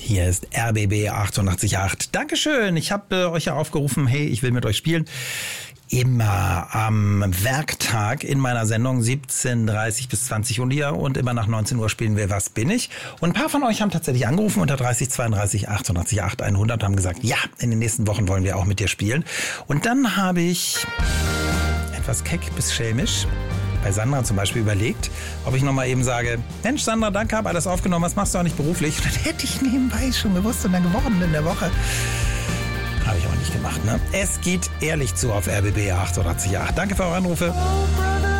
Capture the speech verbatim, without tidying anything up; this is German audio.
Hier ist R B B achtundachtzig Komma acht. Dankeschön. Ich habe äh, euch ja aufgerufen, hey, ich will mit euch spielen. Immer am Werktag in meiner Sendung siebzehn Uhr dreißig bis zwanzig Uhr hier und immer nach neunzehn Uhr spielen wir Was bin ich? Und ein paar von euch haben tatsächlich angerufen unter dreißig zweiunddreißig achtundachtzig Komma acht hundert und haben gesagt, ja, in den nächsten Wochen wollen wir auch mit dir spielen. Und dann habe ich etwas keck bis schelmisch bei Sandra zum Beispiel überlegt, ob ich nochmal eben sage, Mensch Sandra, danke, hab alles aufgenommen, was machst du auch nicht beruflich? Und dann hätte ich nebenbei schon gewusst und dann gewonnen in der Woche. Habe ich aber nicht gemacht, ne? Es geht ehrlich zu auf R B B achtundachtzig Komma acht. Danke für eure Anrufe.